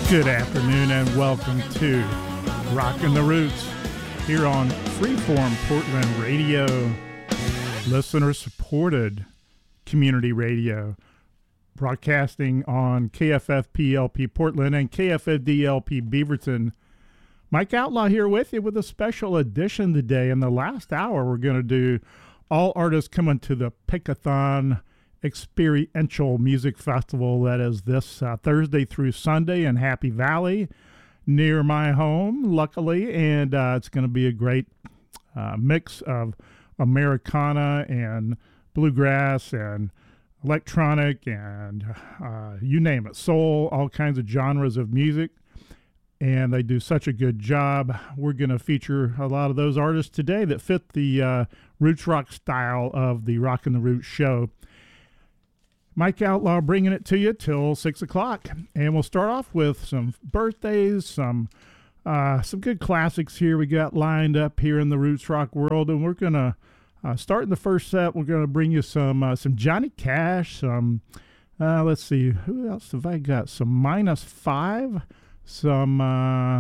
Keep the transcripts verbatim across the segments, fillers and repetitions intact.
Good afternoon and welcome to Rockin' the Roots here on Freeform Portland Radio, listener-supported community radio, broadcasting on K F F P L P Portland and K F F D L P Beaverton. Mike Outlaw here with you with a special edition today. In the last hour, we're going to do all artists coming to the Pickathon Experiential Music Festival that is this uh, Thursday through Sunday in Happy Valley near my home, luckily, and uh, it's going to be a great uh, mix of Americana and bluegrass and electronic and uh, you name it, soul, all kinds of genres of music, and they do such a good job. We're going to feature a lot of those artists today that fit the uh, roots rock style of the Rockin' the Roots show. Mike Outlaw bringing it to you till six o'clock. And we'll start off with some birthdays, some uh, some good classics here we got lined up here in the roots rock world. And we're going to uh, start in the first set. We're going to bring you some uh, some Johnny Cash, some, uh, let's see, who else have I got? Some Minus Five, some uh,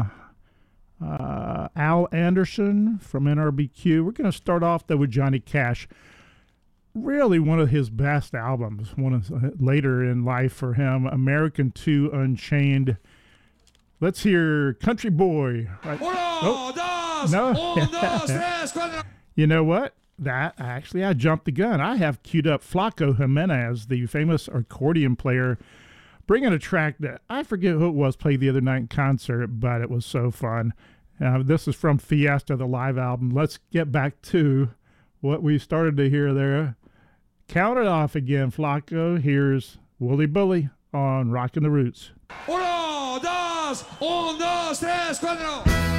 uh, Al Anderson from N R B Q. We're going to start off, though, with Johnny Cash. Really one of his best albums, one of later in life for him, American two Unchained. Let's hear Country Boy. Right? Uno, oh. dos, no. un, dos, tres, cuatro. You know what? That actually, I jumped the gun. I have queued up Flaco Jimenez, the famous accordion player, bringing a track that I forget who it was played the other night in concert, but it was so fun. Uh, this is from Fiesta, the live album. Let's get back to what we started to hear there. Count it off again, Flaco. Here's Wooly Bully on Rockin' the Roots. Uno, dos, un, dos, tres, cuatro.